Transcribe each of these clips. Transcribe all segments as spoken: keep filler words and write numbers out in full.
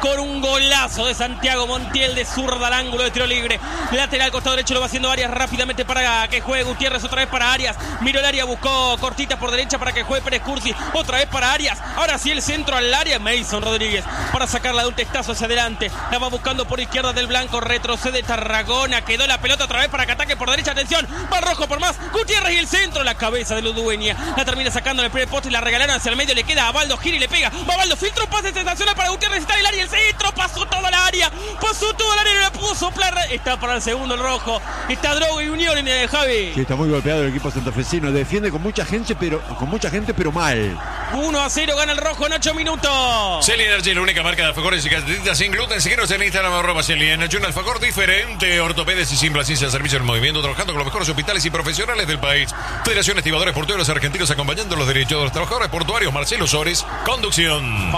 con un golazo de Santiago Montiel de zurda al ángulo de tiro libre. Lateral costado derecho lo va haciendo Arias rápidamente para que juegue Gutiérrez, otra vez para Arias. Miró el área, buscó cortita por derecha para que juegue Pérez Cursi, otra vez para Arias. Ahora sí el centro al área, Mason Rodríguez para sacarla de un testazo hacia adelante. La va buscando por izquierda del blanco, retrocede Tarragona, quedó la pelota otra vez para que ataque por derecha, atención, va Rojo por más, Gutiérrez y el centro, la cabeza de Ludueña, la termina sacando en el primer poste y la regalaron hacia el medio, le queda a Baldo, gira y le pega, va Baldo, filtra un pase sensacional para Gutiérrez, está en el área, el centro, pasó todo el área, pasó todo el área, no la pudo soplar, está para el segundo el Rojo, está Drogo y Unión en el Javi. Sí, está muy golpeado el equipo santafesino, defiende con mucha gente, pero con mucha gente, pero mal. uno a cero gana el Rojo en ocho minutos. Celi Energy, la única marca de alfajores y galletitas sin gluten. Síguenos en Instagram, arroba Celi Energy, un alfajor diferente, ortopedes y simple ciencia, servicio en movimiento, trabajando con los mejores hospitales y profesionales del país. Federación Estibadores Portuarios Argentinos, acompañando los derechos de los trabajadores portuarios. Marcelo Sores, conducción.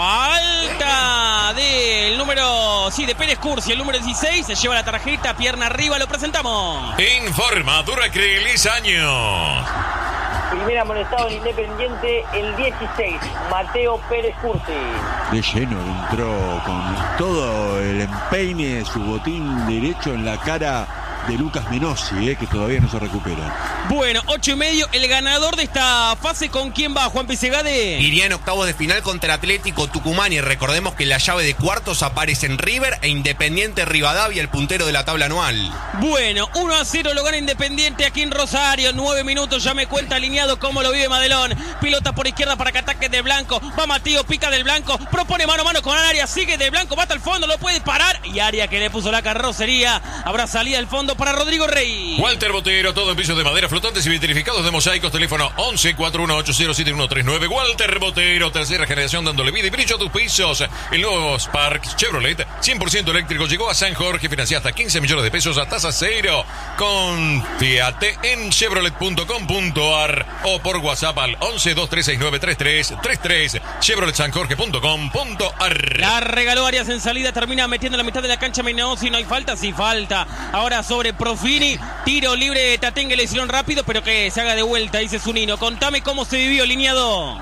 Falta del número, sí, de Pérez Cursi, el número dieciséis, se lleva la tarjeta, pierna arriba, lo presentamos. Informa Duracrilis años. Primer amonestado en Independiente, el dieciséis, Mateo Pérez Cursi. De lleno, entró con todo el empeine, su botín derecho en la cara de Lucas Menossi, eh, que todavía no se recupera. Bueno, ocho y medio, el ganador de esta fase, ¿con quién va, Juan Pisegade? Iría en octavos de final contra Atlético Tucumán y recordemos que en la llave de cuartos aparecen River e Independiente Rivadavia, el puntero de la tabla anual. Bueno, uno a cero lo gana Independiente aquí en Rosario, nueve minutos, ya me cuenta alineado cómo lo vive Madelón. Pilota por izquierda para que ataque de Blanco, va Matío, pica del Blanco, propone mano a mano con Arias, sigue de Blanco, va hasta el fondo, lo puede parar y Arias que le puso la carrocería, habrá salida al fondo para Rodrigo Rey. Walter Botero, todo en pisos de madera flotantes y vitrificados de mosaicos, teléfono once cuatro uno ocho cero siete uno tres nueve. Walter Botero, tercera generación dándole vida y brillo a tus pisos. El nuevo Spark Chevrolet cien por ciento eléctrico llegó a San Jorge, financia hasta quince millones de pesos a tasa cero. Confíate en chevrolet punto com punto ar o por WhatsApp al once dos tres seis nueve tres tres tres tres. chevrolet san jorge punto com punto ar. La regaló Arias en salida, termina metiendo en la mitad de la cancha Menossi, no hay falta, sí falta. Ahora sobre Profini, tiro libre de Tatengue, le hicieron rápido, pero que se haga de vuelta, dice Zunino. Contame cómo se vivió, lineado.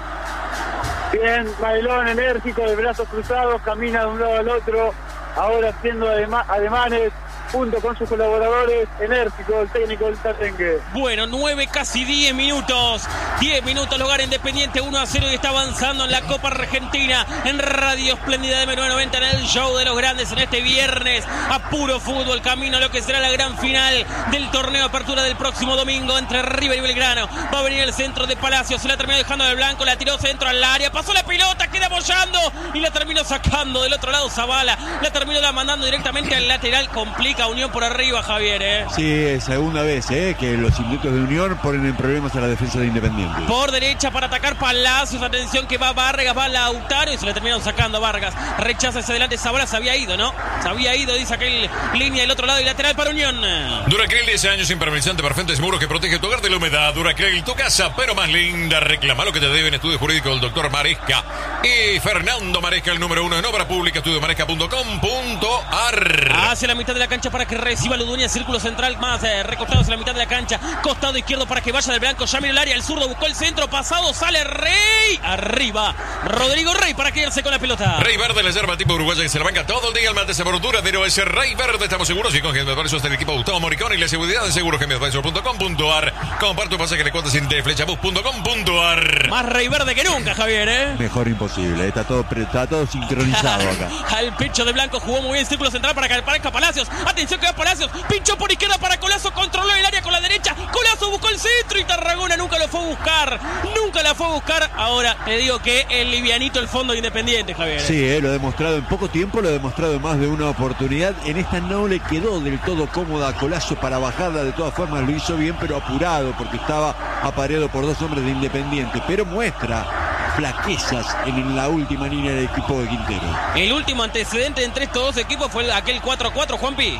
Bien, Madelón enérgico, de brazos cruzados, camina de un lado al otro, ahora haciendo adema- ademanes, junto con sus colaboradores, enérgico, el técnico del Tatengue. Bueno, nueve, casi diez minutos. diez minutos, lugar Independiente, uno a cero y está avanzando en la Copa Argentina. En Radio Espléndida de M nueve noventa, en el show de los grandes, en este viernes, a puro fútbol, camino a lo que será la gran final del torneo Apertura del próximo domingo entre River y Belgrano. Va a venir el centro de Palacios, se la terminó dejando de Blanco, la tiró centro al área, pasó la pelota, queda apoyando y la terminó sacando del otro lado Zavala. La terminó la mandando directamente al lateral, complica Unión por arriba, Javier, ¿eh? Sí, es segunda vez, ¿eh? Que los indultos de Unión ponen en problemas a la defensa de Independiente. Por derecha para atacar Palacios, atención que va Vargas, va Lautaro y se le terminaron sacando a Vargas. Rechaza hacia adelante, Zavala se había ido, ¿no? Se había ido, dice aquel línea del otro lado y lateral para Unión. Duracril, diez años, impermeabilizante para frentes muros que protege tu hogar de la humedad. Duracril, tu casa, pero más linda. Reclama lo que te deben. Estudio jurídico del doctor Maresca y Fernando Maresca, el número uno en obra pública. estudio maresca punto com punto ar. Hacia la mitad de la cancha para que reciba Ludueña, círculo central más eh, recostado hacia la mitad de la cancha, costado izquierdo para que vaya del Blanco, ya miró el área, el zurdo buscó el centro, pasado, sale Rey, arriba, Rodrigo Rey para quedarse con la pelota. Rey Verde, la yerba tipo uruguaya que se la banca todo el día, el mate sabor duradero, ese Rey Verde, estamos seguros y con Gemio Advisors está el equipo Gustavo Moricón y la seguridad de seguro gemio advisor punto com punto ar. Comparte tu pasaje de cuotas en flechabus punto com punto ar. Más Rey Verde que nunca, Javier, ¿eh? Mejor imposible, está todo, está todo sincronizado acá. Al pecho de Blanco, jugó muy bien, círculo central para que aparezca Palacios, atención que va Palacios, pinchó por izquierda para Colazo, controló el área con la derecha, Colazo buscó el centro y Tarragona nunca lo fue a buscar, nunca la fue a buscar. Ahora te digo que el livianito, el fondo Independiente, Javier. Sí, eh, lo ha demostrado en poco tiempo, lo ha demostrado en más de una oportunidad. En esta no le quedó del todo cómoda a Colazo para bajarla, de todas formas lo hizo bien, pero apurado porque estaba apareado por dos hombres de Independiente, pero muestra flaquezas en la última línea del equipo de Quintero. El último antecedente entre estos dos equipos fue aquel cuatro a cuatro, Juanpi.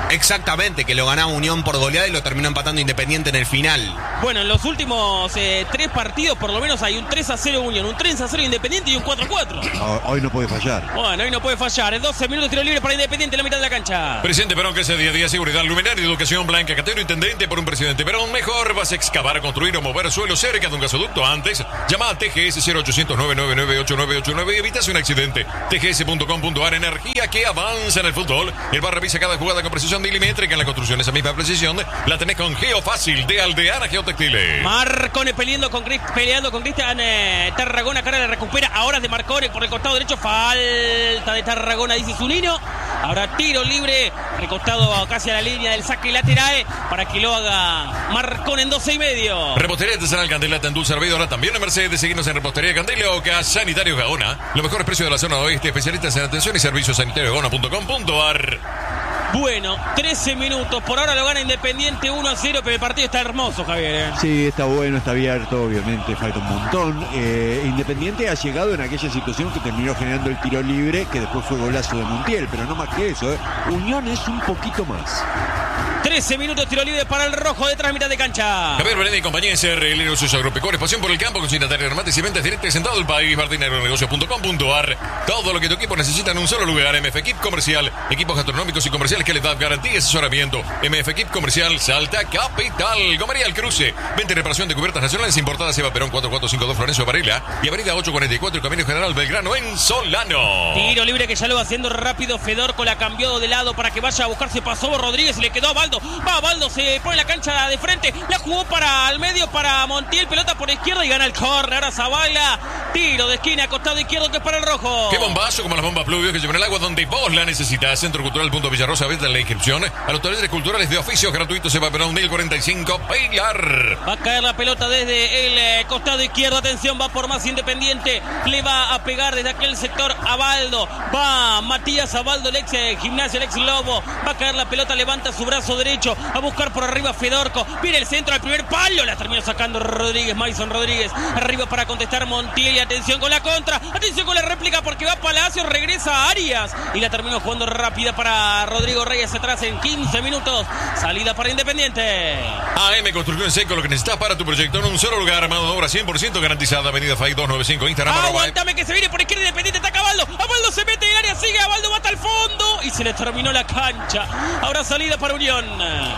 Exactamente, que lo ganaba Unión por goleada y lo terminó empatando Independiente en el final. Bueno, en los últimos eh, tres partidos por lo menos hay un tres a cero Unión, un tres a cero Independiente y un cuatro a cuatro. Hoy no puede fallar. Bueno, hoy no puede fallar. doce minutos tiro libre para Independiente en la mitad de la cancha. Presidente Perón, que ese día a día, seguridad, luminaria, educación, blanca, catero, intendente por un presidente Perón. Mejor vas a excavar, construir o mover suelo cerca de un gasoducto antes. Llama a T G S cero ochocientos nueve nueve nueve ocho nueve ocho nueve y evitas un accidente. T G S punto com punto a r, energía que avanza en el fútbol. El bar revisa cada jugada con precisión milimétrica en la construcción. Esa misma precisión la tenés con Geofácil de Aldeana Geotextiles. Marcone peleando con, peleando con Cristian eh, Tarragona. Cara le recupera. Ahora es de Marcone por el costado derecho. Falta de Tarragona, dice Zunino. Ahora tiro libre, recostado casi a la línea del saque lateral para que lo haga Marcone en doce y medio. Repostería Artesanal Candela, te endulza hervidora también en Mercedes. Seguimos en Repostería Candela o Gas Sanitario Gaona. Los mejores precios de la zona oeste, especialistas en atención y servicios sanitarios gaona punto com punto a r. Bueno, trece minutos, por ahora lo gana Independiente uno a cero, pero el partido está hermoso, Javier. ¿eh? Sí, está bueno, está abierto, obviamente falta un montón. Eh, Independiente ha llegado en aquella situación que terminó generando el tiro libre, que después fue golazo de Montiel, pero no más que eso. ¿eh? Unión es un poquito más. trece minutos, tiro libre para el rojo, detrás mitad de cancha. Javier Benetti y compañía S R L, negocios agropecuarios, pasión por el campo, consignatario de remates y ventas directas en todo el país. martín agronegocios punto com punto a r. Todo lo que tu equipo necesita en un solo lugar. M F Equip Comercial, equipos gastronómicos y comerciales que les dan garantía y asesoramiento. M F Equip Comercial, Salta Capital. Gomería El Cruce, venta y reparación de cubiertas nacionales importadas. Eva Perón cuatro cuatro cinco dos Florencio Varela y avenida ocho cuarenta y cuatro Camino General Belgrano en Solano. Tiro libre que ya lo va haciendo rápido. Fedorco la cambió de lado para que vaya a buscarse. Pasó Rodríguez y le quedó a Baldo. Va Baldo, se pone la cancha de frente. La jugó para al medio para Montiel. Pelota por izquierda y gana el córner. Ahora Zavala. Tiro de esquina, costado izquierdo que es para el rojo. Qué bombazo como las bombas pluvios que llevan el agua donde vos la necesitas. Centro Cultural Punto Villarrosa, venta la inscripción a los talleres culturales de oficios gratuitos. Eva Perón mil cuarenta y cinco Pilar. Va a caer la pelota desde el eh, costado izquierdo. Atención, va por más Independiente. Le va a pegar desde aquel sector a Baldo. Va Matías Abaldo, el ex eh, gimnasio, el ex Lobo. Va a caer la pelota, levanta su brazo derecho a buscar por arriba Fedorco. Viene el centro al primer palo. La terminó sacando Rodríguez, Mason Rodríguez. Arriba para contestar Montiel. Y atención con la contra. Atención con la réplica porque va Palacio. Regresa Arias. Y la terminó jugando rápida para Rodrigo Reyes atrás en quince minutos. Salida para Independiente. A M Construcción Seco, lo que necesitas para tu proyecto en un solo lugar. Armado de obra cien por ciento garantizada. Avenida Fay doscientos noventa y cinco. Instagram. Aguántame que se viene por izquierda Independiente. Ataca a Baldo. Abaldo se mete en el área. Sigue. Abaldo va hasta el fondo. Y se le terminó la cancha. Ahora salida para Unión.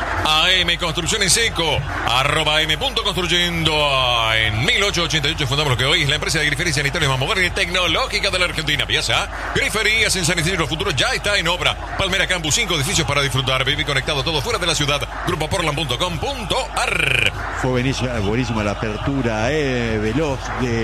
A M Construcción en Seco. Arroba M punto construyendo. En mil ochocientos ochenta y ocho fundamos lo que hoy es la empresa de griferías sanitarias más moderna y tecnológica de la Argentina. Piensa, Griferías en San Isidro Futuro ya está en obra. Palmera Campus, cinco edificios para disfrutar. Vivir conectado todo fuera de la ciudad. Grupo Portland punto com punto a r. Fue buenísima, buenísima la apertura eh, veloz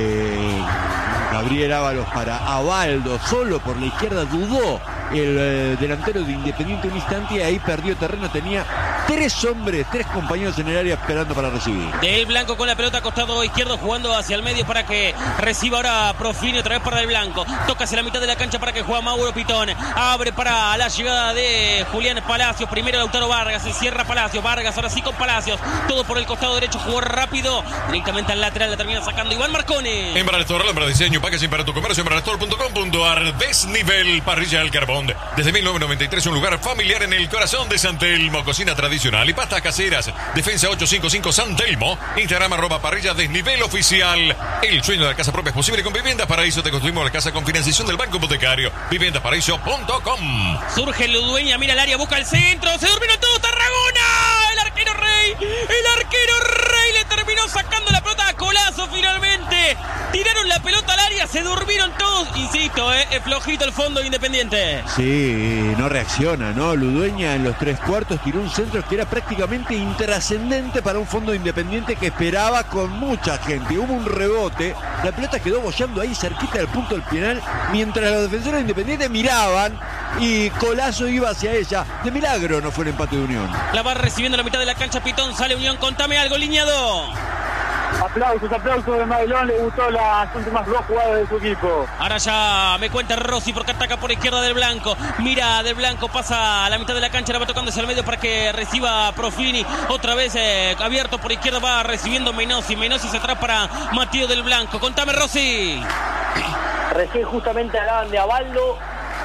de Gabriel Ábalos para Abaldo. Solo por la izquierda dudó el eh, delantero de Independiente un instante y ahí perdió terreno. Tenía tres hombres, tres compañeros en el área esperando para recibir. Del Blanco con la pelota costado izquierdo jugando hacia el medio para que reciba ahora Profini otra vez para Del Blanco. Toca hacia la mitad de la cancha para que juega Mauro Pitón. Abre para la llegada de Julián Palacios. Primero Lautaro Vargas. Se cierra Palacios. Vargas ahora sí con Palacios. Todo por el costado derecho. Jugó rápido. Directamente al lateral. La termina sacando Iván Marcone. Embrarestor, Alhambra Diseño, packaging para tu comercio. Embrarestor punto com punto a r. Desnivel Parrilla del Carbón. Desde mil novecientos noventa y tres, un lugar familiar en el corazón de San Telmo. Cocina tradicional y pastas caseras. Defensa ochocientos cincuenta y cinco San Telmo. Instagram arroba parrilla desnivel oficial. El sueño de la casa propia es posible con Viviendas Paraíso. Te construimos la casa con financiación del Banco Hipotecario. viviendas paraíso punto com. Surge Ludueña, mira el área, busca el centro. Se durmieron todos. Tarragona. El arquero Rey. El arquero Rey le terminó sacando la pelota a colazo finalmente. Tiraron la pelota al área, se durmieron todos. Insisto, eh, es flojito el fondo de Independiente. Sí, no reacciona, ¿no? Ludueña en los tres cuartos tiró un centro que era prácticamente intrascendente para un fondo Independiente que esperaba con mucha gente. Hubo un rebote, la pelota quedó bollando ahí cerquita del punto del penal, mientras los defensores de Independiente miraban y Colazo iba hacia ella. De milagro no fue el empate de Unión. La va recibiendo en la mitad de la cancha Pitón, sale Unión, contame algo, Liñado. Aplausos, aplausos de Mailón, le gustó las últimas dos jugadas de su equipo. Ahora ya me cuenta Rossi porque ataca por izquierda Del Blanco. Mira, Del Blanco pasa a la mitad de la cancha, la va tocando hacia el medio para que reciba Profini. Otra vez eh, abierto por izquierda, va recibiendo Menosi. Menosi se atrás para Matías Del Blanco. Contame, Rossi. Recién justamente hablaban de Abaldo.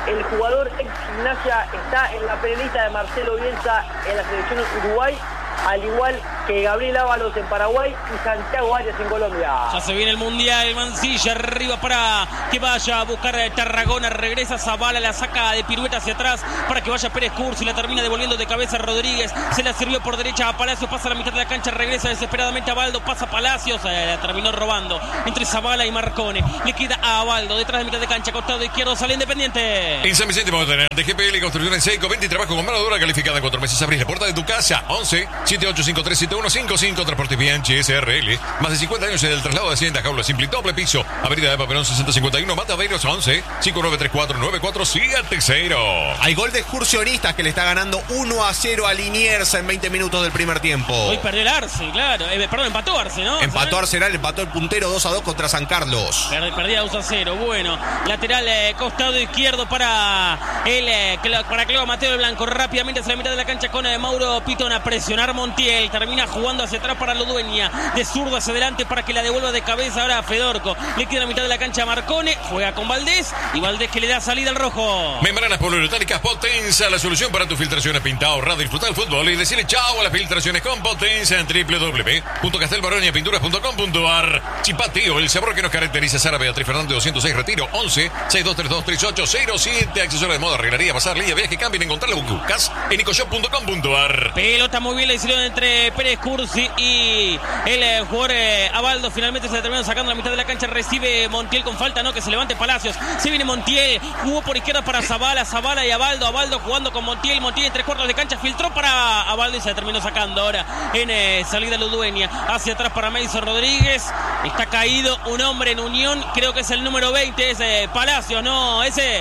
el jugador ex Gimnasia está en la pelea de Marcelo Bielsa en la selección Uruguay, al igual que Gabriel Ábalos en Paraguay y Santiago Arias en Colombia. Ya se viene el Mundial, Mancilla arriba para que vaya a buscar Tarragona, regresa Zavala, la saca de pirueta hacia atrás para que vaya Pérez Cursi, la termina devolviendo de cabeza a Rodríguez, se la sirvió por derecha a Palacios, pasa a la mitad de la cancha, regresa desesperadamente a Baldo, pasa a Palacios, eh, la terminó robando entre Zavala y Marcone, le queda a Baldo, detrás de mitad de cancha, costado izquierdo, sale Independiente. En San Vicente vamos a tener de G P L Construcciones Seiko, venta y trabajo con mano dura calificada en cuatro meses. Abrís la puerta de tu casa, once, siete ocho cinco tres siete uno cinco cinco, Transportes Bianchi S R L, más de cincuenta años en el traslado de hacienda, jaula simple, doble piso, Avenida de Paperón sesenta cincuenta y uno, Mataderos once, cinco nueve tres cuatro nueve cuatro siete cero. Hay gol de Excursionistas que le está ganando uno a cero a Liniers en veinte minutos del primer tiempo. Hoy perdió el Arce, claro, eh, perdón, empató Arce, ¿no? Empató Arsenal, empató el puntero dos a dos contra San Carlos. Perd- Perdía dos a cero, bueno, lateral eh, costado izquierdo para el eh, para Cleo Mateo del Blanco, rápidamente hacia la mitad de la cancha con eh, Mauro Pitón a presionar Montiel, termina jugando hacia atrás para Lodueña, de zurdo hacia adelante para que la devuelva de cabeza ahora a Fedorco, le queda la mitad de la cancha a Marcone, juega con Valdés y Valdés que le da salida al rojo. Membranas poliuretánicas Potenza, la solución para tus filtraciones. Pinta, ahorrar, disfrutar el fútbol y decirle chao a las filtraciones con Potenza en doble u doble u doble u punto castelbaronia pinturas punto com punto a r. Chipatío, el sabor que nos caracteriza. Sara Beatriz Fernández doscientos seis Retiro, once, seis dos tres dos, tres ocho cero siete. Accesorios de moda, arreglaría, pasar, línea, viaje, cambio, encontrar las buscas en ecoshop punto com punto a r. Pelota muy bien la hicieron entre Pérez Cursi y el eh, jugador eh, Abaldo. Finalmente se le terminaron sacando la mitad de la cancha. Recibe Montiel con falta, no, que se levante Palacios. Se viene Montiel, jugó por izquierda para Zavala, Zavala y Abaldo. Abaldo jugando con Montiel, Montiel en tres cuartos de cancha, filtró para Abaldo y se la terminó sacando ahora en eh, salida Ludueña. Hacia atrás para Mason Rodríguez. Está caído un hombre en Unión, creo que es el número veinte, es eh, Palacios, ¿no? Ese.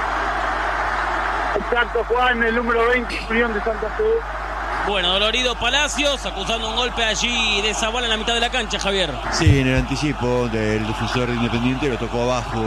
Exacto, Juan, el número veinte, Unión de Santa Fe. Bueno, dolorido Palacios, acusando un golpe allí de Zavala en la mitad de la cancha, Javier. Sí, en el anticipo del defensor de Independiente lo tocó abajo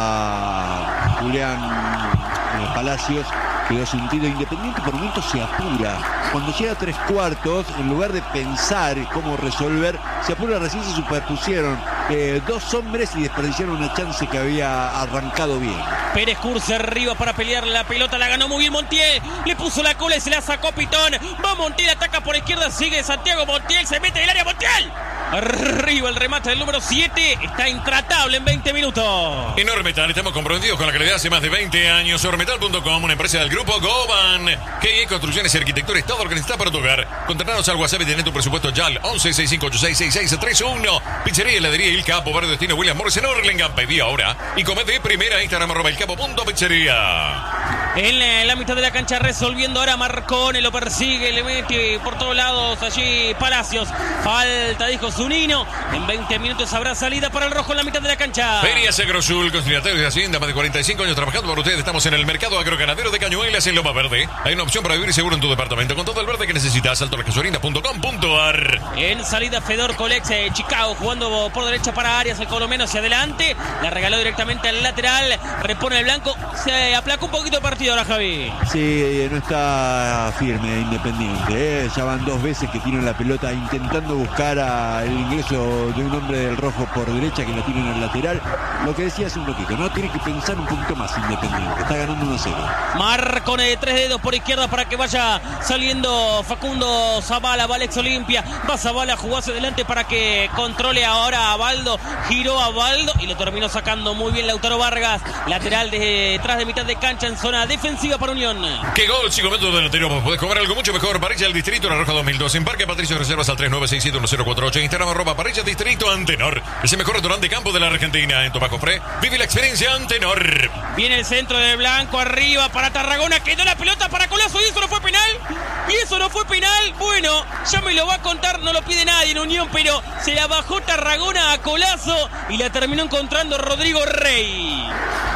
a Julián eh, Palacios, quedó sin tiro. Independiente por momentos se apura. Cuando llega a tres cuartos, en lugar de pensar cómo resolver, se apura, recién se superpusieron eh, dos hombres y desperdiciaron una chance que había arrancado bien. Pérez Cursi arriba para pelear la pelota, la ganó muy bien Montiel, le puso la cola y se la sacó Pitón. Va Montiel, ataca por izquierda, sigue Santiago Montiel, se mete en el área Montiel. Arriba el remate del número siete, está intratable en veinte minutos. En Ormetal estamos comprometidos con la calidad hace más de veinte años. Ormetal punto com, una empresa del grupo Goban. K I Construcciones y Arquitectura, es todo lo que necesitas para tu hogar. Contratanos al WhatsApp y tenés tu presupuesto ya al once, sesenta y cinco ochenta y seis, sesenta y seis treinta y uno. Pizzería, heladería Il Capo, barrio destino William Morris en Orlengan. Pedí ahora y comé de primera. Instagram arroba el capo punto pizzería. En la, en la mitad de la cancha resolviendo ahora Marcone, lo persigue, le mete por todos lados allí Palacios. Falta, dijo Zunino. En veinte minutos habrá salida para el rojo en la mitad de la cancha. Feria Agrosul, conciliatorios de Hacienda, más de cuarenta y cinco años trabajando para ustedes. Estamos en el mercado agroganadero de Cañuelas en Loma Verde. Hay una opción para vivir seguro en tu departamento con todo el verde que necesitas. alto las gasolinas punto com punto a r. En salida Fedor Colex, eh, Chicago, jugando por derecha para Arias, el colombiano hacia adelante. La regaló directamente al lateral. Repone el blanco. Se aplacó un poquito el partido ahora, Javi. Sí, no está firme Independiente, ¿eh? Ya van dos veces que tienen la pelota intentando buscar a el ingreso de un hombre del rojo por derecha que lo tiene en el lateral. Lo que decía hace un poquito, ¿no? Tiene que pensar un poquito más Independiente. Está ganando uno a cero. Marcone de tres dedos por izquierda para que vaya saliendo Facundo Zavala, va Alex Olimpia. Va Zavala, jugó hacia adelante para que controle ahora a Baldo. Giró a Baldo y lo terminó sacando muy bien Lautaro Vargas. Lateral detrás de mitad de cancha en zona defensiva para Unión. ¡Qué gol, chico! Método delantero. Podés comer algo mucho mejor. Parrilla del Distrito, La Roja dos mil dos. En Parque Patricio, reservas al tres nueve seis siete uno cero cuatro ocho. Instagram arroba Parrilla Distrito Antenor. Es el mejor restaurante de campo de la Argentina. En Tomaco Fre, vive la experiencia Antenor. Viene el centro de Blanco arriba para Tarragona. Quedó la pelota para Colazo y eso no fue penal. Y eso no fue penal. Bueno, ya me lo va a contar. No lo pide nadie en Unión, pero se la bajó Tarragona a Colazo y la terminó encontrando Rodrigo Rey.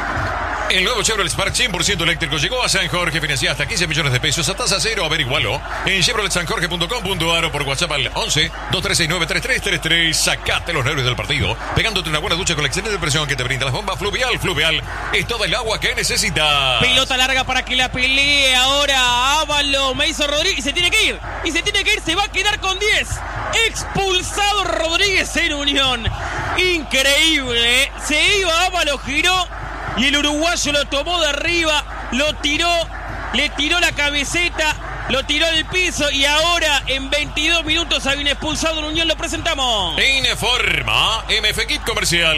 El nuevo Chevrolet Spark cien por ciento eléctrico llegó a San Jorge, financia hasta quince millones de pesos a tasa cero. Averigualo en chevrolet san jorge punto com punto a r o por WhatsApp al once, dos tres seis nueve, tres tres tres tres. Sacate los nervios del partido pegándote una buena ducha con la excelente presión que te brinda las bombas Fluvial. Fluvial es toda el agua que necesitas. Pelota larga para que la pelee ahora Ávalo. Me hizo Rodríguez y se tiene que ir. Y se tiene que ir, se va a quedar con diez. Expulsado Rodríguez en Unión. Increíble. Se iba Ávalo, giró. y el uruguayo lo tomó de arriba, lo tiró, le tiró la cabeceta, lo tiró al piso y ahora en veintidós minutos hay un expulsado en Unión. Lo presentamos. Informa M F Kit Comercial.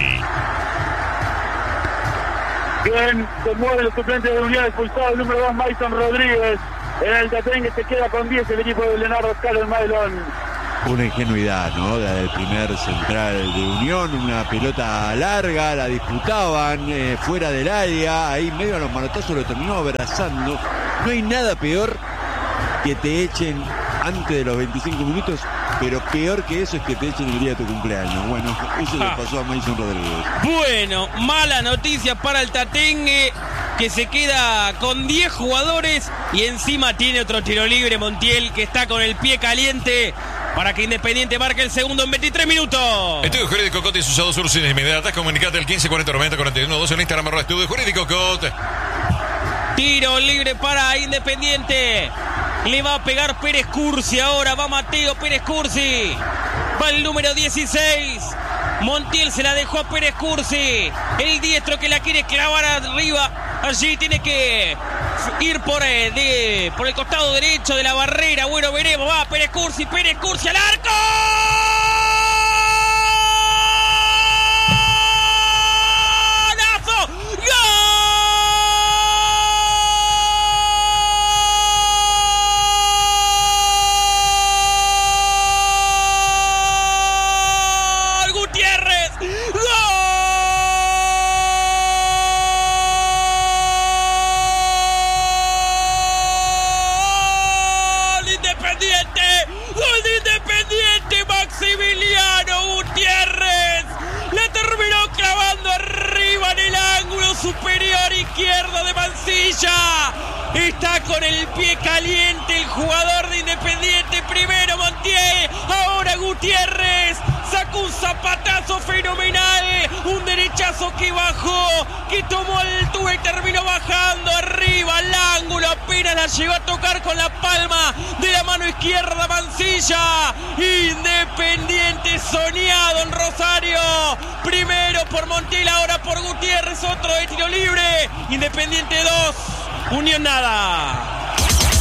Bien, se mueve el suplente de Unión, expulsado el número dos, Mason Rodríguez. En el Tatengue se queda con diez el equipo de Leonardo Oscar Mailón. Una ingenuidad, ¿no? La del primer central de Unión, una pelota larga, la disputaban eh, fuera del área, ahí medio a los manotazos lo terminó abrazando. No hay nada peor que te echen antes de los veinticinco minutos, pero peor que eso es que te echen el día de tu cumpleaños. Bueno, eso ah. le pasó a Mason Rodríguez. Bueno, mala noticia para el Tatengue, que se queda con diez jugadores y encima tiene otro tiro libre Montiel, que está con el pie caliente para que Independiente marque el segundo en veintitrés minutos. Estudio Jurídico Cote y sus dos soluciones inmediatas. Comunicate al quince cuarenta noventa cuarenta y uno doce en Instagram arroba Estudio Jurídico Cote. Tiro libre para Independiente. Le va a pegar Pérez Cursi ahora. Va Mateo Pérez Cursi. Va el número dieciséis. Montiel se la dejó a Pérez Cursi. El diestro que la quiere clavar arriba. Allí tiene que ir por, eh, de, por el costado derecho de la barrera. Bueno, veremos. Va Pérez Cursi. Pérez Cursi al arco. ¡Golazo! ¡Gol! Superior izquierdo de Mancilla. Está con el pie caliente el jugador de Independiente. Primero Montiel, ahora Gutiérrez. Sacó un zapatazo fenomenal. Un derechazo que bajó, que tomó altura y terminó bajando arriba al ángulo. Apenas la llegó a tocar con la palma de la mano izquierda Mancilla. Independiente soñado en Rosario. Primero por Montiel, ahora por Gutiérrez. Otro de tiro libre. Independiente dos, Unión nada.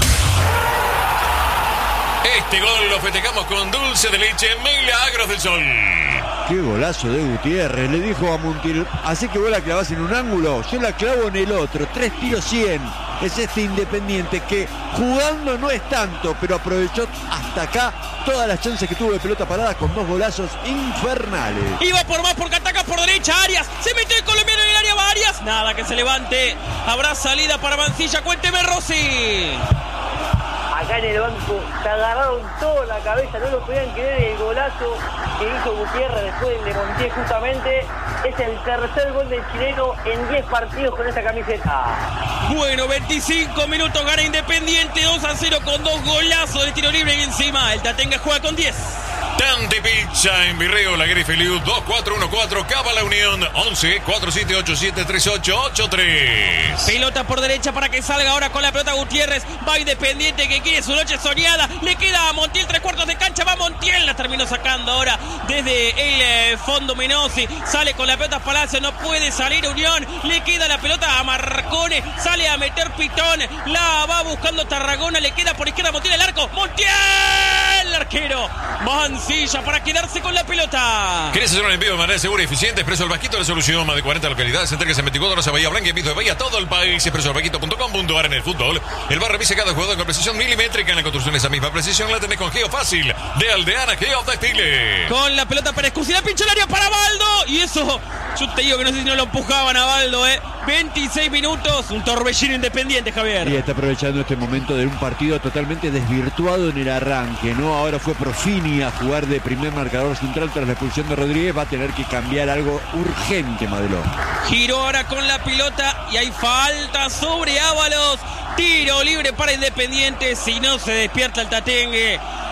Este gol lo festejamos con dulce de leche Milagros del Sol. Qué golazo de Gutiérrez. Le dijo a Montiel, así que vos la clavás en un ángulo, yo la clavo en el otro. Tres tiros cien. Es este Independiente que jugando no es tanto, pero aprovechó hasta acá todas las chances que tuvo de pelota parada con dos golazos infernales. Iba por más porque ataca por derecha Arias. Se metió el colombiano en el área, va Arias. Nada, que se levante. Habrá salida para Mancilla. Cuénteme, Rossi. Acá en el banco se agarraron toda la cabeza, no lo podían creer. El golazo que hizo Gutiérrez después del de Montiel justamente es el tercer gol del chileno en diez partidos con esta camiseta. Bueno, veinticinco minutos, gana Independiente dos a cero con dos golazos de tiro libre y encima el Tatengue juega con diez. Tante Pizza en Virreo, La Grifeliu, dos cuatro uno cuatro, Cava La Unión, once cuarenta y siete ochenta y siete treinta y ocho ochenta y tres. Pelota por derecha para que salga ahora con la pelota Gutiérrez. Va Independiente que quiere su noche soñada. Le queda a Montiel tres cuartos de cancha. Va Montiel, la terminó sacando ahora desde el eh, fondo Menossi. Sale con la pelota Palacio, no puede salir Unión. Le queda la pelota a Marcone. Sale a meter Pitón. La va buscando Tarragona. Le queda por izquierda Montiel el arco. Montiel, el arquero. Mancilla para quedarse con la pelota. ¿Querés hacer un envío de manera segura y eficiente? Expreso El Vasquito, la solución. Más de cuarenta localidades. Entérguese en veinticuatro horas a Bahía Blanca y Envío de Bahía todo el país. expreso el vasquito punto com punto a r en el fútbol. El bar revisa cada jugador con precisión milimétrica. En la construcción esa misma precisión la tenés con Geo Fácil de Aldeana Geotextiles. Con la pelota Pérez Cursi, la pinchó el área para Baldo. Y eso, yo te digo que no sé si no lo empujaban a Baldo, ¿eh? veintiséis minutos, un torbellino Independiente, Javier. Y está aprovechando este momento de un partido totalmente desvirtuado en el arranque, ¿no? Ahora fue Profini a jugar de primer marcador central tras la expulsión de Rodríguez. Va a tener que cambiar algo urgente, Madelón. Giró ahora con la pelota y hay falta sobre Ábalos. Tiro libre para Independiente. Si no se despierta el Tatengue,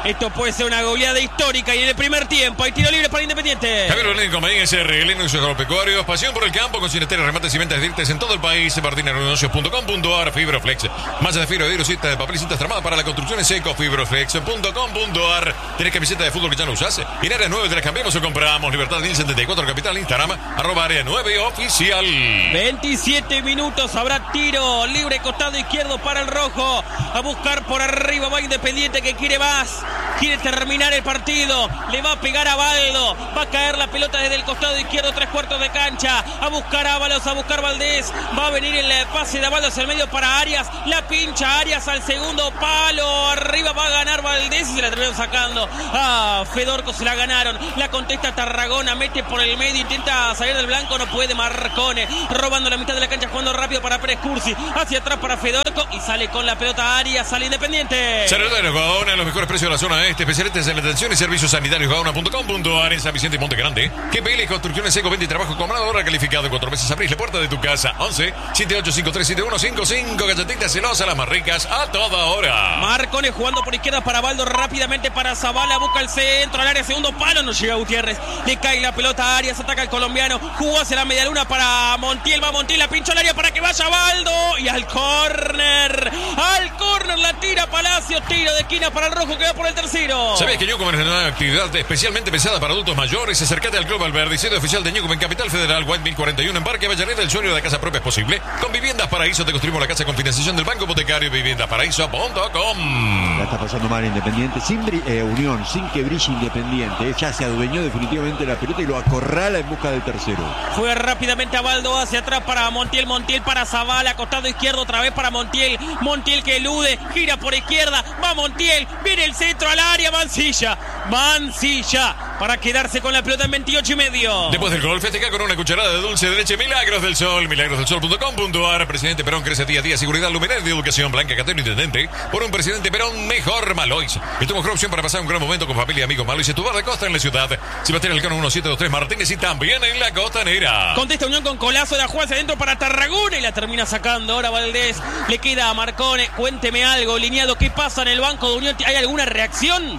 Esto puede ser una goleada histórica y en el primer tiempo hay tiro libre para Independiente. Javier Belén, Compañía S R L, Negocios Agropecuarios, pasión por el campo, con cineteras, remates y ventas directas en todo el país. Martín Negocios punto com punto ar, Fibroflex. Malla de fibra, vidrio, cinta de papel y cintas tramadas para la construcción en seco, fibroflex punto com punto ar. ¿Tenés camiseta de fútbol que ya no usás? En área nueve te la cambiamos o compramos. Libertad mil setenta y cuatro Capital, Instagram, arroba área nueve oficial. veintisiete minutos, habrá tiro libre, costado izquierdo para el rojo. A buscar por arriba va Independiente, que quiere más. Quiere terminar el partido. Le va a pegar a Baldo. Va a caer la pelota desde el costado izquierdo, tres cuartos de cancha. A buscar a Ábalos, a buscar Valdés. Va a venir el pase de Ábalos al medio para Arias. La pincha Arias al segundo palo. Arriba va a ganar Valdés y se la terminaron sacando. Ah, Fedorco se la ganaron. La contesta Tarragona. Mete por el medio. Intenta salir del blanco. No puede. Marcone robando la mitad de la cancha. Jugando rápido para Pérez Cursi. Hacia atrás para Fedorco. Y sale con la pelota Arias. Sale Independiente. Sanitarios Gaona, los mejores precios de la zona este. Especialistas en atención y servicios sanitarios gaona punto com punto ar en San Vicente y Monte Grande. G P L Construcciones Seco, venta y trabajo con mano de obra calificado. Cuatro veces abrís la puerta de tu casa. once, siete ocho cinco tres siete uno cinco cinco. Galletitas celosas, las más ricas a toda hora. Marcone jugando por izquierda para Baldo. Rápidamente para Zavala. Busca el centro al área. Segundo palo. No llega Gutiérrez. Le cae la pelota a Arias. Ataca el colombiano. Jugó hacia la media luna para Montiel. Va Montiel. La pinchó al área para que vaya Baldo. Y al córner. Al córner la tira Palacio. Tiro de esquina para el rojo que va por el tercero. ¿Sabías que Newcomen es una actividad especialmente pensada para adultos mayores? Acércate al Club Alberdi, sede oficial de Newcomen, Capital Federal, White mil cuarenta y uno, en Parque Avellaneda. El sueño de la casa propia es posible. Con Viviendas Paraíso te construimos la casa con financiación del Banco Hipotecario. Viviendas Paraíso punto com. La está pasando mal Independiente, sin bri- eh, Unión, sin que brille Independiente. Ya se adueñó definitivamente la pelota y lo acorrala en busca del tercero. Fue rápidamente a Baldo hacia atrás para Montiel. Montiel para Zavala. Costado izquierdo otra vez para Montiel. Montiel que elude. Gira por izquierda. Va Montiel. Viene el centro al área. Mancilla. Mancilla. Para quedarse con la pelota en veintiocho y medio. Después del gol, festeja con una cucharada de dulce de leche Milagros del Sol. Milagros del Sol punto com punto ar. Presidente Perón crece día a día. Seguridad, luminaria de educación. Blanca Catero, intendente. Por un presidente Perón mejor. Malois. Es tu mejor opción para pasar un gran momento con familia y amigos. Malois es tu bar de costa en la ciudad. Sebastián Elcano uno siete dos tres Martínez y también en la costanera. Contesta Unión con Colazo. La juega hacia adentro para Tarragona y la termina sacando. Ahora Valdés. Le queda a Marcone. Cuénteme algo, lineado. ¿Qué pasa en el banco de Unión? ¿Hay alguna reacción?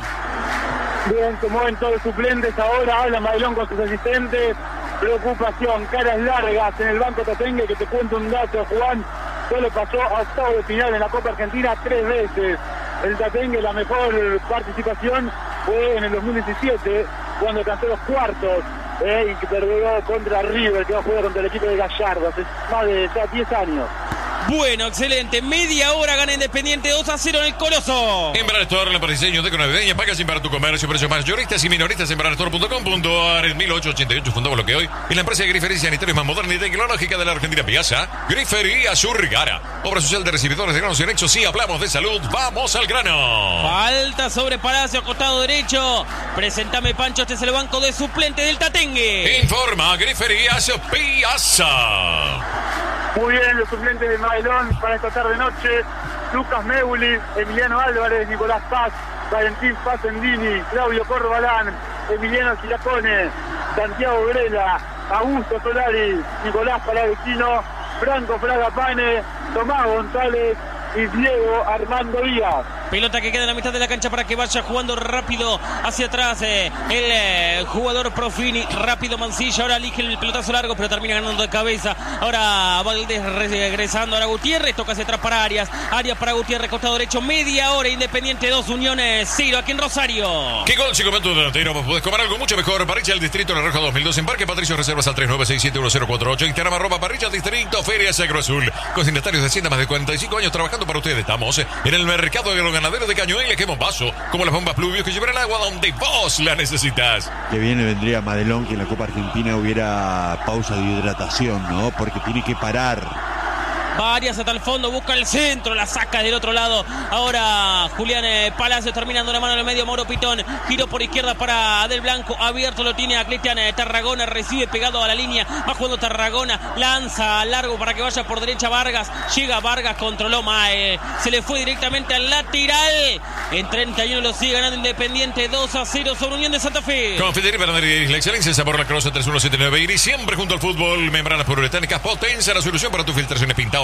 Bien, se mueven todos los suplentes ahora, habla Mailón con sus asistentes. Preocupación, caras largas en el banco Tatengue, que te cuento un dato, Juan. Solo pasó a octavo de final en la Copa Argentina tres veces. El Tatengue, la mejor participación fue en el dos mil diecisiete, cuando alcanzó los cuartos eh, y que perdió contra River, que va a jugar contra el equipo de Gallardo hace más de ya diez años. Bueno, excelente. Media hora gana Independiente dos a cero en el Coloso. Embrar Store, la para diseño de navideña, paga sin para tu comercio, precios mayoristas y minoristas. Embrar Store punto com punto ar. En mil ochocientos ochenta y ocho fundamos lo que hoy es la empresa de grifería sanitaria más moderna y tecnológica de la Argentina. Piazza, Grifería Surgara. Obra social de recibidores de granos y anexos. Sí, hablamos de salud. Vamos al grano. Falta sobre Palacio, costado derecho. Presentame, Pancho, este es el banco de suplente del Tatengue. Informa Griferías Piazza. Muy bien, los suplentes de Mailón para esta tarde-noche: Lucas Meuli, Emiliano Álvarez, Nicolás Paz, Valentín Pazendini, Claudio Corbalán, Emiliano Giracone, Santiago Grela, Augusto Solari, Nicolás Palavecino, Franco Fragapane, Tomás González y Diego Armando Díaz. Pelota que queda en la mitad de la cancha para que vaya jugando rápido hacia atrás eh, el eh, jugador Profini. Rápido Mancilla, ahora elige el pelotazo largo, pero termina ganando de cabeza. Ahora Valdés regresando, ahora Gutiérrez, toca hacia atrás para Arias. Arias para Gutiérrez, costado derecho, media hora, Independiente dos, Uniones cero, aquí en Rosario. ¿Qué gol, chico, tu delantero? Vos podés comer algo mucho mejor. Parrilla del Distrito La Roja dos mil dos en Parque Patricio. Reservas al tres nueve seis siete uno cero cuatro ocho. Instagram arroba Parrilla Distrito Ferias Agro Azul. Consignatarios de Hacienda, más de cuarenta y cinco años trabajando para ustedes. Estamos en el mercado agroganadero de Cañuelas, que bombazo, como las bombas pluvios que llevan el agua donde vos la necesitas. Que bien le vendría a Madelón que en la Copa Argentina hubiera pausa de hidratación, ¿no? Porque tiene que parar. Varias hasta el fondo, busca el centro, la saca del otro lado. Ahora Julián eh, Palacios terminando la mano en el medio. Mauro Pitón, giro por izquierda para Del Blanco, abierto lo tiene a Cristian eh, Tarragona, recibe pegado a la línea, va jugando Tarragona, lanza largo para que vaya por derecha Vargas, llega Vargas, controló Mae, se le fue directamente al lateral. En treinta y uno lo sigue ganando Independiente dos a cero sobre Unión de Santa Fe. Confitería Bernardi Iris, la excelencia, sabor la Cross tres uno siete nueve Iris, siempre junto al fútbol. Membranas poliuretánicas, potencia la solución para tus filtraciones, pintado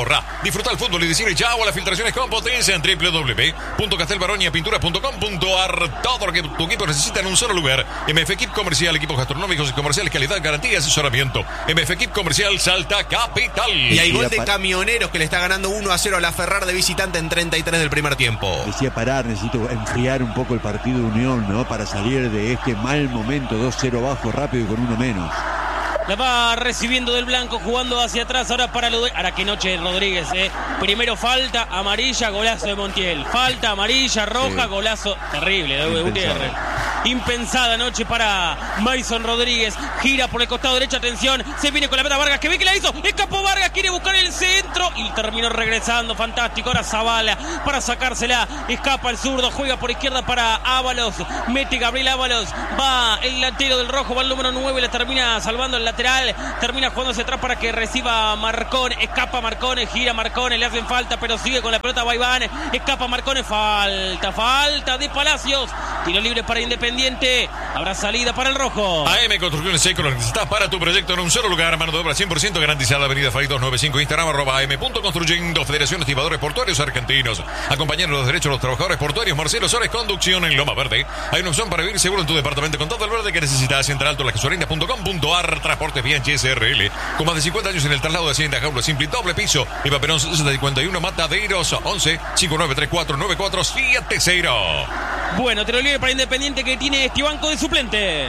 ahorra. Disfruta el fútbol y decirle chao a las filtraciones con potencia en doble u doble u doble u punto castelbaronia.pintura punto com punto ar. Todo lo que tu equipo necesita en un solo lugar. M F Equip Comercial, equipos gastronómicos y comerciales, calidad, garantía y asesoramiento. M F Equip Comercial, Salta Capital. Y hay gol de Camioneros que le está ganando uno a cero a la Ferrar de visitante en treinta y tres del primer tiempo. Decía parar, necesito enfriar un poco el partido de Unión, ¿no? Para salir de este mal momento, dos cero bajo, rápido y con uno menos. La va recibiendo del blanco, jugando hacia atrás ahora para Ludueña. Ahora qué noche de Rodríguez, eh. Primero falta, amarilla, golazo de Montiel. Falta, amarilla, roja, sí. Golazo terrible de Gutiérrez. Impensada noche para Mason Rodríguez. Gira por el costado derecho, atención. Se viene con la pelota Vargas, que ve que la hizo. Escapó Vargas, quiere buscar el centro y terminó regresando. Fantástico. Ahora Zavala para sacársela. Escapa el zurdo, juega por izquierda para Ábalos. Mete Gabriel Ábalos. Va el delantero del rojo, va el número nueve. Le termina salvando el lateral. Termina jugando hacia atrás para que reciba Marcón. Escapa Marcone, gira Marcone. Le hacen falta, pero sigue con la pelota Baibán. Escapa Marcone. Falta, falta de Palacios. Tiro libre para Independiente. Habrá salida para el rojo. A M Construcciones Seco lo necesitas para tu proyecto en un solo lugar. Mano de obra cien por ciento garantizada. Avenida Fay doscientos noventa y cinco. Instagram arroba am punto construyendo. Federación de Estibadores Portuarios Argentinos. Acompañar los derechos de los trabajadores portuarios. Marcelo Sores Conducción en Loma Verde. Hay una opción para vivir seguro en tu departamento con todo el verde que necesitas. Entra alto las gasolindas punto com punto ar. Transportes Bianchi S R L. Con más de cincuenta años en el traslado de Hacienda Jaula Simple doble piso. Y Paperón cincuenta y uno Mataderos. once cinco nueve tres cuatro nueve cuatro siete cero. Bueno, te lo libre para Independiente que tiene este banco de suplentes.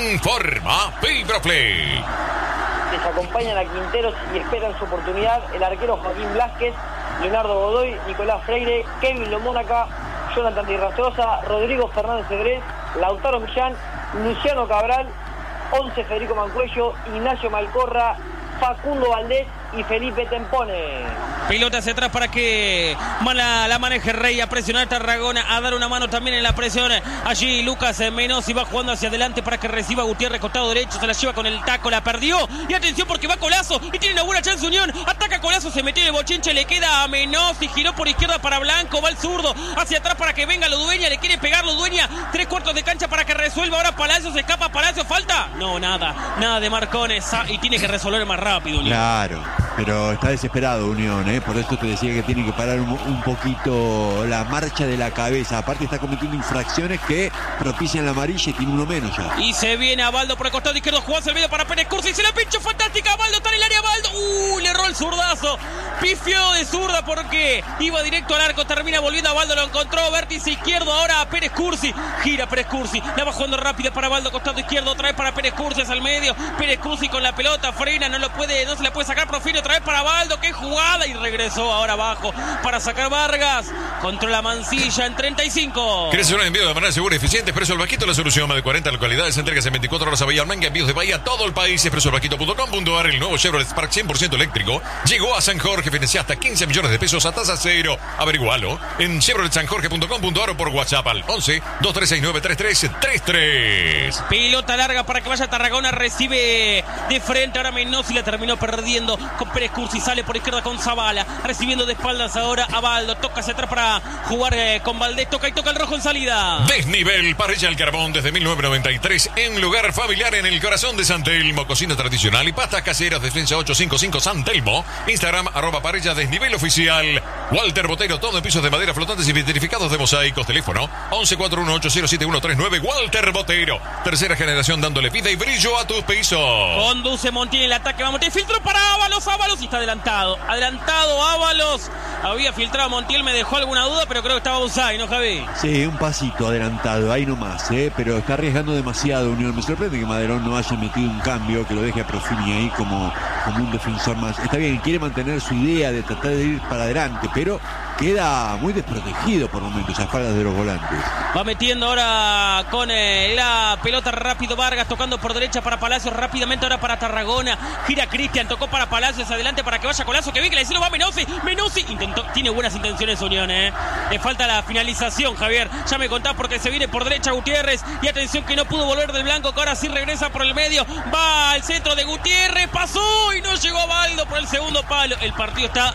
Informa Fibroplay. Les acompañan a Quinteros y esperan su oportunidad el arquero Joaquín Blázquez, Leonardo Godoy, Nicolás Freire, Kevin Lomónaca, Jonathan Di Rastrosa, Rodrigo Fernández Cedrés, Lautaro Millán, Luciano Cabral, once Federico Mancuello, Ignacio Malcorra, Facundo Valdés y Felipe Tempone. Pelota hacia atrás para que la, la maneje Rey a presionar Tarragona, a dar una mano también en la presión. Allí Lucas Menossi va jugando hacia adelante para que reciba Gutiérrez, costado derecho, se la lleva con el taco, la perdió. Y atención porque va Colazo y tiene una buena chance Unión. Ataca Colazo, se metió en el bochinche, le queda a Menossi, giró por izquierda para Blanco, va el zurdo hacia atrás para que venga Ludueña, le quiere pegar Ludueña, tres cuartos de cancha para que resuelva. Ahora Palacios, se escapa Palacios, falta. No, nada, nada de Marcones y tiene que resolver más rápido Unión. Claro, pero está desesperado Unión, ¿eh? Por eso te decía que tiene que parar un, un poquito la marcha de la cabeza. Aparte está cometiendo infracciones que propician la amarilla y tiene uno menos ya. Y se viene a Baldo por el costado izquierdo, jugó hacia el medio para Pérez Cursi, se la pinchó fantástica, Baldo está en el área, Baldo, uh, le erró el zurdazo, pifió de zurda porque iba directo al arco, termina volviendo a Baldo, lo encontró, vértice izquierdo, ahora a Pérez Cursi, gira Pérez Cursi, la va jugando rápida para Baldo, costado izquierdo, otra vez para Pérez Cursi hacia el medio, Pérez Cursi con la pelota, frena, no lo puede, no se la puede sacar, Profino otra vez para Baldo, qué jugada, y regresó ahora abajo para sacar Vargas, controla Mancilla en treinta y cinco. ¿Querés hacer un envío de manera segura y eficiente? Expreso el Vaquito, la solución, más de cuarenta localidades, entregas en veinticuatro horas a Bahía Blanca, envíos de Bahía a todo el país, expreso el vaquito punto com punto ar. El nuevo Chevrolet Spark cien por ciento eléctrico llegó a San Jorge, financia hasta quince millones de pesos a tasa cero. Averigualo en chevrolet san jorge punto com punto ar o por WhatsApp al once dos tres seis nueve tres tres tres tres. Pelota larga para que vaya Tarragona, recibe de frente, ahora Menossi la terminó perdiendo con Pérez Cursi, sale por izquierda con Zavala, recibiendo de espaldas ahora a Baldo, toca hacia atrás para jugar eh, con Valdés, toca y toca el rojo en salida. Desnivel, parrilla al carbón desde mil novecientos noventa y tres, en lugar familiar en el corazón de San Telmo, cocina tradicional y pastas caseras, Defensa ochocientos cincuenta y cinco San Telmo, Instagram arroba parrilla desnivel oficial. Walter Botero, todo en pisos de madera flotantes y vitrificados de mosaicos, teléfono once cuarenta y uno ocho cero siete uno tres nueve. Walter Botero, tercera generación dándole vida y brillo a tus pisos. Conduce Montiel, el ataque va Montiel, filtro para Ábalos, Ábalos y está adelantado, adelantado Ábalos, había filtrado Montiel, me dejó alguna duda, pero creo que estaba Usay, ¿no, Javi? Sí, un pasito adelantado, ahí nomás, ¿eh? Pero está arriesgando demasiado Unión. Me sorprende que Maderón no haya metido un cambio, que lo deje a Profini ahí como, como un defensor más. Está bien, quiere mantener su idea de tratar de ir para adelante, pero queda muy desprotegido por momentos a espaldas de los volantes. Va metiendo ahora con eh, la pelota rápido Vargas, tocando por derecha para Palacios, rápidamente ahora para Tarragona, gira Cristian, tocó para Palacios, adelante para que vaya Colazo, que bien que le hicieron, va Menossi, Menossi intentó, tiene buenas intenciones Unión, eh. Le falta la finalización, Javier, ya me contás porque se viene por derecha Gutiérrez, y atención que no pudo volver del blanco, que ahora sí regresa por el medio, va al centro de Gutiérrez, pasó y no llegó a Baldo por el segundo palo, el partido está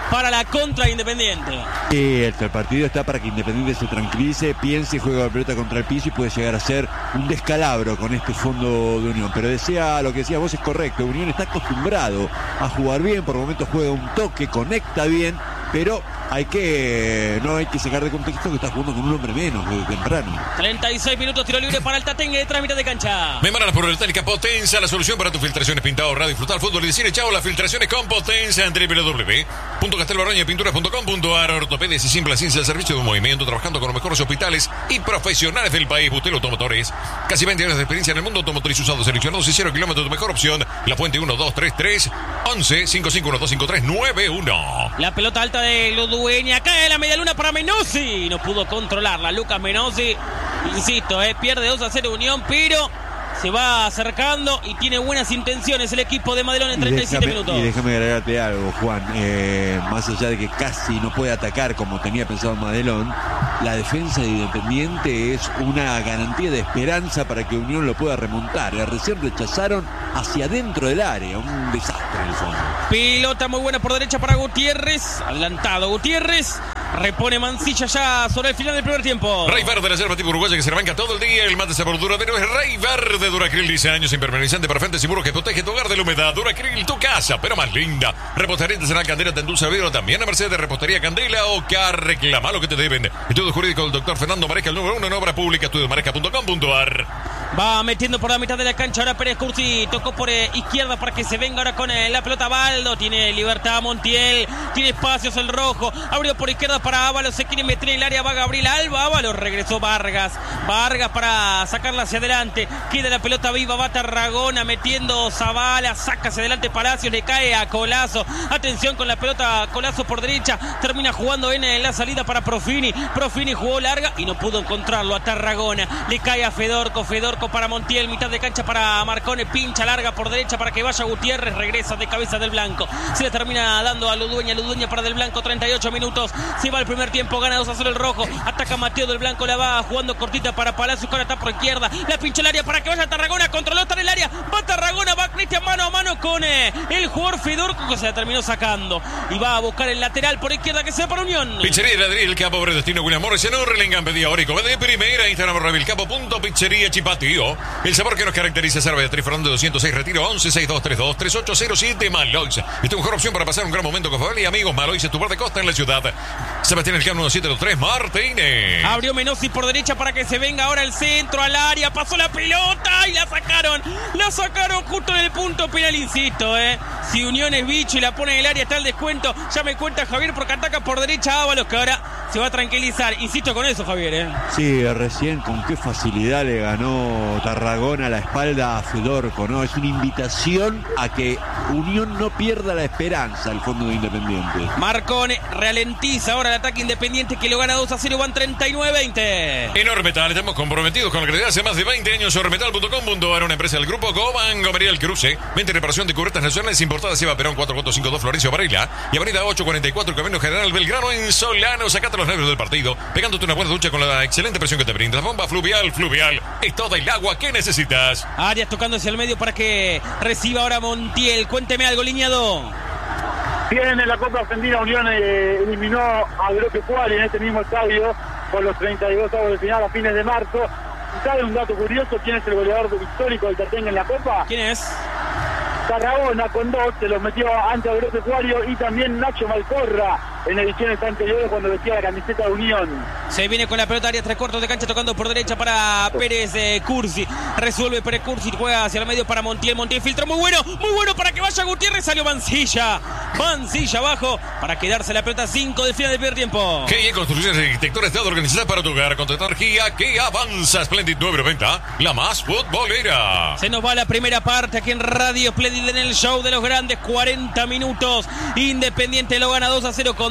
para la contra de Independiente. Sí, el partido está para que Independiente se tranquilice, piense, juega la pelota contra el piso y puede llegar a ser un descalabro con este fondo de Unión. Pero decía, lo que decías vos es correcto, Unión está acostumbrado a jugar bien, por momentos juega un toque, conecta bien, pero hay que no hay que sacar de contexto que está jugando con un hombre menos desde temprano. treinta y seis minutos, tiro libre para el Tatengue de mitad de cancha. Membranas por Teletécnica Potenza, la solución para tus filtraciones, pintado, radio, disfrutar, fútbol y decir, chao, las filtraciones con Potenza en doble u doble u doble u punto castelbarroña pinturas punto com punto ar. Ortopedias y simple ciencia al servicio de un movimiento, trabajando con los mejores hospitales y profesionales del país. Bustelo Automotores, casi veinte años de experiencia en el mundo automotriz usado, seleccionados y cero kilómetros, tu mejor opción. La Fuente uno dos tres tres once cinco cinco uno dos cinco tres nueve uno. La pelota alta de Ludueña, cae la media luna para Menossi, no pudo controlarla Lucas Menossi, insisto, eh, pierde dos a cero Unión, pero se va acercando y tiene buenas intenciones el equipo de Madelón en treinta y siete y déjame, minutos. Y déjame agregarte algo, Juan, eh, más allá de que casi no puede atacar como tenía pensado Madelón, la defensa de Independiente es una garantía de esperanza para que Unión lo pueda remontar. Eh, recién rechazaron hacia adentro del área, un desastre en el fondo. Pilota muy buena por derecha para Gutiérrez, adelantado Gutiérrez, repone Mancilla ya sobre el final del primer tiempo. Rey Verde, la yerba tipo uruguaya que se rebanca todo el día, el mate sabor duradero es Rey Verde Duracril, dice años impermeabilizante para frentes y muros que protege tu hogar de la humedad. Duracril, tu casa, pero más linda. Repostería Artesanal Candela, te endulza el vidrio también a merced de Repostería Candela o que reclama lo que te deben. Estudio jurídico del doctor Fernando Maresca, el número uno en obra pública, estudio maresca punto com punto ar. Va metiendo por la mitad de la cancha ahora Pérez Cursi, tocó por eh, izquierda para que se venga ahora con eh, la pelota Baldo, tiene libertad Montiel, tiene espacios el rojo, abrió por izquierda para Ábalos, se quiere meter en el área, va Gabriel Alba, Ábalos, regresó Vargas, Vargas para sacarla hacia adelante, queda la pelota viva, va Tarragona metiendo Zavala, saca hacia adelante Palacios, le cae a Colazo, atención con la pelota Colazo por derecha, termina jugando en eh, la salida para Profini, Profini jugó larga y no pudo encontrarlo a Tarragona, le cae a Fedorco, Fedorco para Montiel, mitad de cancha para Marcone, pincha larga por derecha para que vaya Gutiérrez, regresa de cabeza del Blanco, se le termina dando a Ludueña, Ludueña para del Blanco, treinta y ocho minutos, se va el primer tiempo, gana dos a cero el rojo, ataca Mateo del Blanco, la va jugando cortita para Palacios, ahora está por izquierda, la pincha el área para que vaya Tarragona, controló, está en el área, va Tarragona, va Cristian mano a mano con eh, el jugador Fedorco que se la terminó sacando y va a buscar el lateral por izquierda que sea para Unión. Pizzería Ladril, el Capo Destino William Morris en Urlingan, pedía Orico de primera, Instagram Ravilcapo punto pizzería Chipatío. El sabor que nos caracteriza, cerveza Fernando doscientos seis, retiro once seis dos tres dos tres ocho cero siete. Maloix, esta es tu mejor opción para pasar un gran momento con familia y amigos. Maloix es tu bar de costa en la ciudad. Sebastián Elcano uno siete dos tres Martínez. Abrió Menossi por derecha para que se venga ahora el centro al área, pasó la pelota y la sacaron, la sacaron justo en el punto penal, insisto, eh. Si Unión es bicho y la pone en el área está el descuento, ya me cuenta Javier porque ataca por derecha Ábalos que ahora se va a tranquilizar, insisto con eso Javier, eh. Sí, recién con qué facilidad le ganó Tarragona la espalda a Fedorco, ¿no? Es una invitación a que Unión no pierda la esperanza al fondo de Independiente. Marcone ralentiza ahora el ataque Independiente que lo gana dos a cero, van treinta y nueve veinte. En Ormetal estamos comprometidos con la calidad hace más de veinte años. Ormetal punto com punto ar, una empresa del grupo Goban Gomería El Cruce, venta y reparación de cubiertas nacionales importadas. Lleva Perón cuatro cuatro cinco dos Florencio Varela y avenida ocho cuarenta y cuatro Camino General Belgrano en Solano. Sacate los nervios del partido pegándote una buena ducha con la excelente presión que te brinda. La bomba fluvial, fluvial es toda el agua que necesitas. Arias tocando hacia el medio para que reciba ahora Montiel. Cuénteme algo, Liñado. Bien, en la Copa Argentina Unión eh, eliminó a Agropecuario en este mismo estadio por los treinta y dos avos de final a fines de marzo. ¿Sabe un dato curioso quién es el goleador histórico del Tatengue en la Copa? ¿Quién es? Tarragona con dos, se los metió ante Agropecuario y también Nacho Malcorra en ediciones anteriores cuando vestía la camiseta de Unión. Se viene con la pelota área tres cuartos de cancha tocando por derecha para Pérez eh, Cursi. Resuelve Pérez Cursi, juega hacia el medio para Montiel. Montiel filtra muy bueno, muy bueno para que vaya Gutiérrez. Salió Mancilla. Mancilla abajo para quedarse la pelota cinco del final del primer tiempo. G I E Construcciones y Arquitectura Estado organizada para tu hogar. Contratar G I A que avanza. Splendid nueve noventa, la más futbolera. Se nos va la primera parte aquí en Radio Splendid en el show de los grandes. cuarenta minutos. Independiente lo gana dos a cero con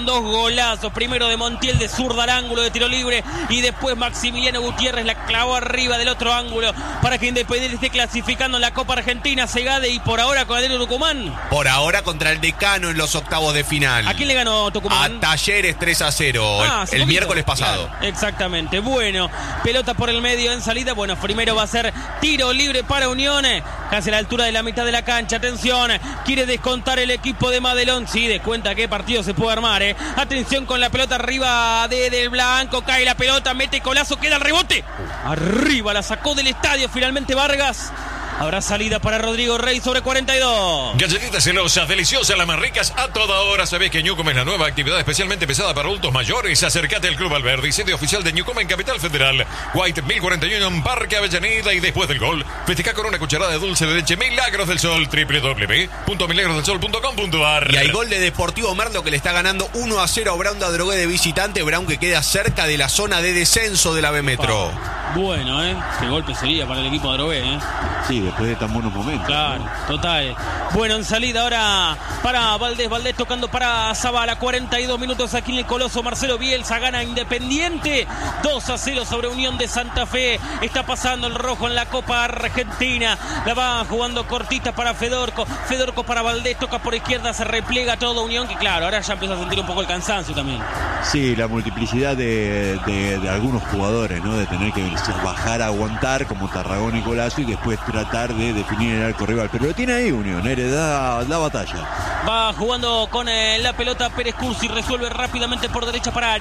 con dos golazos. Primero de Montiel de zurda al ángulo de tiro libre y después Maximiliano Gutiérrez la clavó arriba del otro ángulo para que Independiente esté clasificando en la Copa Argentina. Segade y por ahora con Atlético Tucumán. Por ahora contra el Decano en los octavos de final. ¿A quién le ganó Tucumán? A Talleres tres a cero Ah, el, el miércoles pasado. Claro, exactamente. Bueno, pelota por el medio en salida. Bueno, primero va a ser tiro libre para Unión, casi a la altura de la mitad de la cancha. Atención, quiere descontar el equipo de Madelón. Sí, descuenta qué partido se puede armar, ¿eh? Atención con la pelota arriba de Del Blanco. Cae la pelota, mete colazo, queda el rebote. Arriba, la sacó del estadio finalmente Vargas. Habrá salida para Rodrigo Rey sobre cuarenta y dos. Galletitas celosas, deliciosas, las más ricas a toda hora. Sabés que Newcom es la nueva actividad especialmente pesada para adultos mayores. Acércate al Club Alberdi, sede oficial de Newcom en Capital Federal. White mil cuarenta y uno en Parque Avellaneda. Y después del gol, festeja con una cucharada de dulce de leche Milagros del Sol. doble u doble u doble u punto milagros del sol punto com punto a r. Y hay gol de Deportivo Merlo que le está ganando uno a cero a Brown de Adrogué de visitante. Brown que queda cerca de la zona de descenso de la B Metro. Bueno, ¿eh? Qué golpe sería para el equipo de Adrogué, ¿eh? Sí, después de tan buenos momentos. Claro, ¿no? Total. Bueno, en salida ahora para Valdés. Valdés tocando para Zavala. cuarenta y dos minutos aquí en el Coloso. Marcelo Bielsa gana Independiente. dos a cero sobre Unión de Santa Fe. Está pasando el rojo en la Copa Argentina. La va jugando cortita para Fedorco. Fedorco para Valdés. Toca por izquierda. Se repliega todo Unión. Que claro, ahora ya empieza a sentir un poco el cansancio también. Sí, la multiplicidad de, de, de algunos jugadores, ¿no? De tener que bajar a aguantar como Tarragón y Colazo y después tratar de definir el arco rival. Pero lo tiene ahí Unión, ¿eh? Le da la batalla. Va jugando con eh, la pelota Pérez Cursi. Resuelve rápidamente por derecha para Arias.